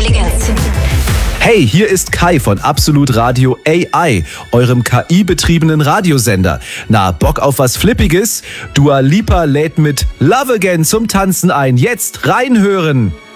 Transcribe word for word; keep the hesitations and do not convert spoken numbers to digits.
Intelligenz. Hey, hier ist Kai von Absolut Radio A I, eurem K I-betriebenen Radiosender. Na, Bock auf was Flippiges? Dua Lipa lädt mit Love Again zum Tanzen ein. Jetzt reinhören!